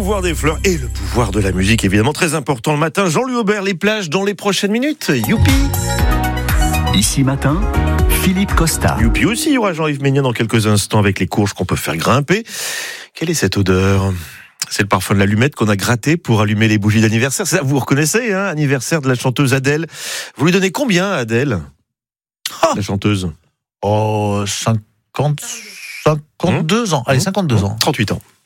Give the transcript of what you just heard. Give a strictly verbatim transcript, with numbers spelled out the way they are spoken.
pouvoir des fleurs et le pouvoir de la musique, évidemment, très important le matin. Jean-Louis Aubert, les plages dans les prochaines minutes. Youpi! Ici matin, Philippe Costa. Youpi aussi, il y aura Jean-Yves Ménian dans quelques instants avec les courges qu'on peut faire grimper. Quelle est cette odeur ? C'est le parfum de l'allumette qu'on a gratté pour allumer les bougies d'anniversaire. Ça, vous reconnaissez, hein, anniversaire de la chanteuse Adèle. Vous lui donnez combien à Adèle, Ah. la chanteuse ? Oh, cinquante, cinquante-deux ans. Allez, cinquante-deux ans. trente-huit ans.